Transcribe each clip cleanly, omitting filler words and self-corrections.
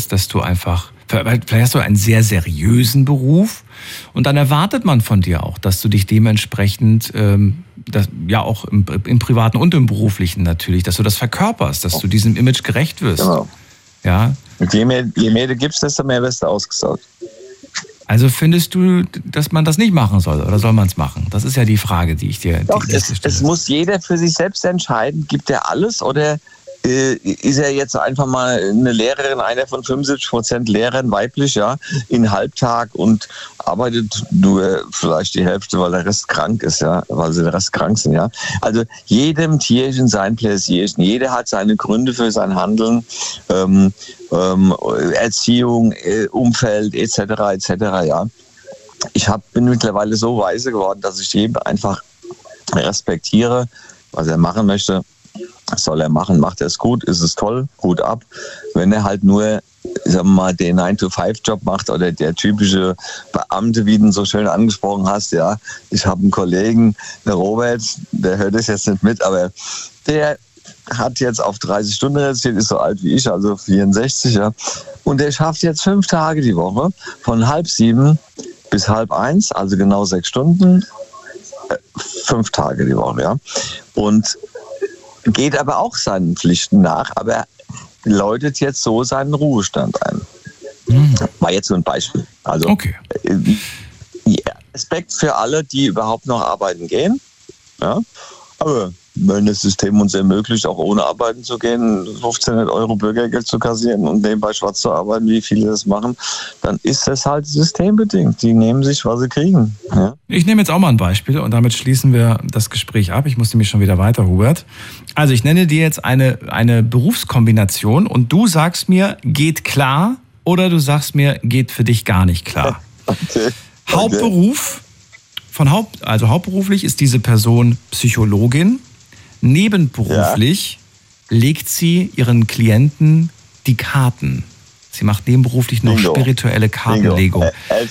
dass du einfach, vielleicht hast du einen sehr seriösen Beruf und dann erwartet man von dir auch, dass du dich dementsprechend, ja auch im Privaten und im Beruflichen natürlich, dass du das verkörperst, dass du diesem Image gerecht wirst. Genau. Ja. Und je mehr du gibst, desto mehr wirst du ausgesaugt. Also findest du, dass man das nicht machen soll oder soll man es machen? Das ist ja die Frage, die ich dir Doch, stelle. es muss jeder für sich selbst entscheiden. Gibt er alles oder ist er jetzt einfach mal eine Lehrerin, einer von 75% Lehrern, weiblich, ja, in Halbtag und arbeitet nur vielleicht die Hälfte, weil der Rest krank ist, ja, weil sie der Rest krank sind, ja. Also jedem Tierchen sein Pläsierchen, jeder hat seine Gründe für sein Handeln, Erziehung, Umfeld etc. ja. Bin mittlerweile so weise geworden, dass ich jedem einfach respektiere, was er machen möchte. Soll er machen, macht er es gut, ist es toll, Hut ab. Wenn er halt nur, sagen wir mal, den 9-to-5-Job macht oder der typische Beamte, wie du ihn so schön angesprochen hast, ja. Ich habe einen Kollegen, der Robert, der hört das jetzt nicht mit, aber der hat jetzt auf 30 Stunden reduziert, ist so alt wie ich, also 64, ja. Und der schafft jetzt 5 Tage die Woche, von 6:30 bis 12:30, also genau 6 Stunden, 5 Tage die Woche, ja. Und geht aber auch seinen Pflichten nach, aber läutet jetzt so seinen Ruhestand ein. War jetzt so ein Beispiel. Also okay. Respekt für alle, die überhaupt noch arbeiten gehen. Ja? Aber wenn das System uns ermöglicht, auch ohne arbeiten zu gehen, 1500 € Bürgergeld zu kassieren und nebenbei schwarz zu arbeiten, wie viele das machen, dann ist das halt systembedingt. Die nehmen sich, was sie kriegen. Ja? Ich nehme jetzt auch mal ein Beispiel und damit schließen wir das Gespräch ab. Ich muss nämlich schon wieder weiter, Hubert. Also ich nenne dir jetzt eine Berufskombination und du sagst mir, geht klar, oder du sagst mir, geht für dich gar nicht klar. Okay. Hauptberuf, hauptberuflich ist diese Person Psychologin. Nebenberuflich legt sie ihren Klienten die Karten. Sie macht nebenberuflich noch spirituelle Kartenlegung.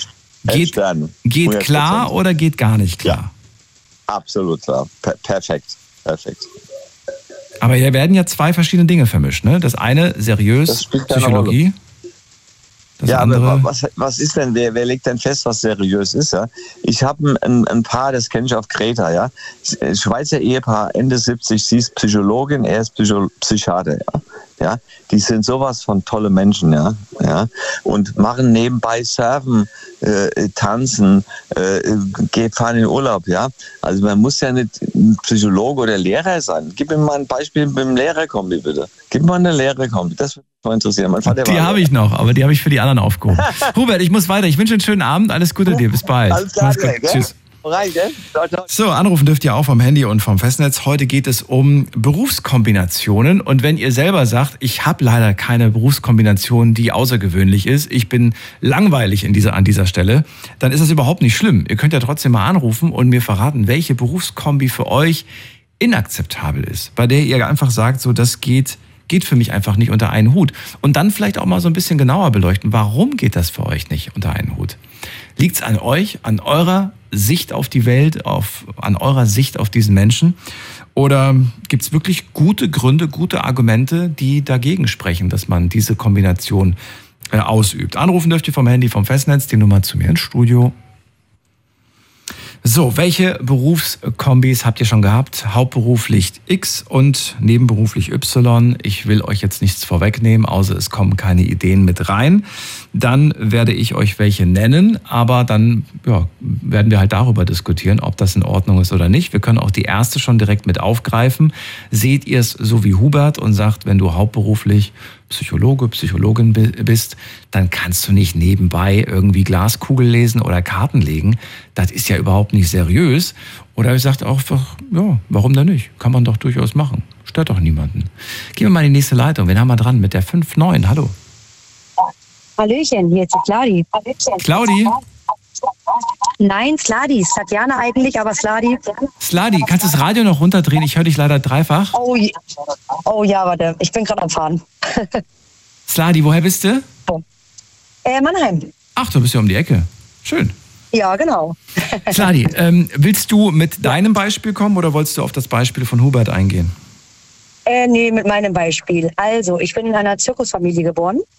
Geht klar oder geht gar nicht klar? Ja, absolut klar. Perfekt. Aber hier werden ja 2 verschiedene Dinge vermischt. Ne? Das eine seriös, Psychologie. Ja, aber was ist denn, wer legt denn fest, was seriös ist? Ja? Ich habe ein Paar, das kenne ich auf Kreta, ja. Schweizer Ehepaar, Ende 70, sie ist Psychologin, er ist Psychiater, ja. Ja, die sind sowas von tolle Menschen, ja, und machen nebenbei Surfen, tanzen, fahren in den Urlaub, ja. Also man muss ja nicht Psychologe oder Lehrer sein. Gib mir mal ein Beispiel mit dem Lehrerkombi, bitte. Gib mir mal eine Lehrerkombi, das würde mich mal interessieren. Mein Vater die habe ich noch, aber die habe ich für die anderen aufgehoben. Hubert, ich muss weiter. Ich wünsche einen schönen Abend, alles Gute dir, bis bald. Alles klar, Tschüss. Rein, gell? So, anrufen dürft ihr auch vom Handy und vom Festnetz. Heute geht es um Berufskombinationen. Und wenn ihr selber sagt, ich habe leider keine Berufskombination, die außergewöhnlich ist, ich bin langweilig an dieser Stelle, dann ist das überhaupt nicht schlimm. Ihr könnt ja trotzdem mal anrufen und mir verraten, welche Berufskombi für euch inakzeptabel ist, bei der ihr einfach sagt, so das geht für mich einfach nicht unter einen Hut. Und dann vielleicht auch mal so ein bisschen genauer beleuchten, warum geht das für euch nicht unter einen Hut? Liegt es an euch, an eurer Sicht auf die Welt, an eurer Sicht auf diesen Menschen? Oder gibt es wirklich gute Gründe, gute Argumente, die dagegen sprechen, dass man diese Kombination ausübt? Anrufen dürft ihr vom Handy, vom Festnetz, die Nummer zu mir ins Studio. So, welche Berufskombis habt ihr schon gehabt? Hauptberuflich X und nebenberuflich Y. Ich will euch jetzt nichts vorwegnehmen, außer es kommen keine Ideen mit rein. Dann werde ich euch welche nennen, aber dann werden wir halt darüber diskutieren, ob das in Ordnung ist oder nicht. Wir können auch die erste schon direkt mit aufgreifen. Seht ihr es so wie Hubert und sagt, wenn du hauptberuflich Psychologe, Psychologin bist, dann kannst du nicht nebenbei irgendwie Glaskugel lesen oder Karten legen. Das ist ja überhaupt nicht seriös. Oder ihr sagt auch einfach, ja, warum denn nicht? Kann man doch durchaus machen. Stört doch niemanden. Gehen wir mal in die nächste Leitung. Wen haben wir dran? Mit der 5-9. Hallo. Hallöchen, hier ist die Claudi. Claudi? Nein, Sladi. Tatjana eigentlich, aber Sladi. Sladi, kannst du das Radio noch runterdrehen? Ich höre dich leider dreifach. Oh ja, warte. Ich bin gerade am Fahren. Sladi, woher bist du? Mannheim. Ach, du bist ja um die Ecke. Schön. Ja, genau. Sladi, willst du mit deinem Beispiel kommen oder wolltest du auf das Beispiel von Hubert eingehen? Nee, mit meinem Beispiel. Also, ich bin in einer Zirkusfamilie geboren.